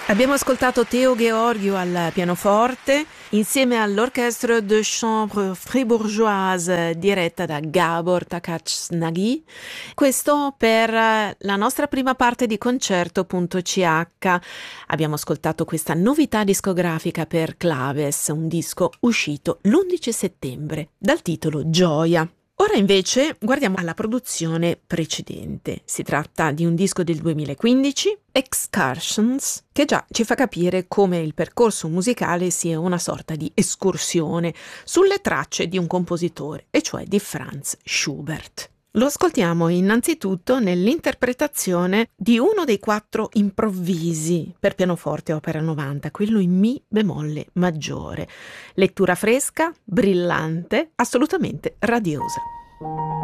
Abbiamo ascoltato Teo Gheorghiu al pianoforte insieme all'Orchestre de Chambre Fribourgeoise diretta da Gábor Takács-Nagy. Questo per la nostra prima parte di concerto.ch. Abbiamo ascoltato questa novità discografica per Claves, un disco uscito l'11 settembre dal titolo Gioia. Ora invece guardiamo alla produzione precedente. Si tratta di un disco del 2015, Excursions, che già ci fa capire come il percorso musicale sia una sorta di escursione sulle tracce di un compositore, e cioè di Franz Schubert. Lo ascoltiamo innanzitutto nell'interpretazione di uno dei 4 improvvisi per pianoforte opera 90, quello in Mi bemolle maggiore. Lettura fresca, brillante, assolutamente radiosa.